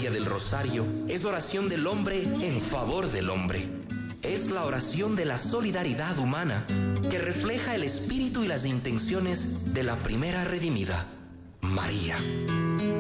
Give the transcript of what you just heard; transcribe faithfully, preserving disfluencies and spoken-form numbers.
plegaria del rosario es oración del hombre en favor del hombre. Es la oración de la solidaridad humana que refleja el espíritu y las intenciones de la primera redimida, María.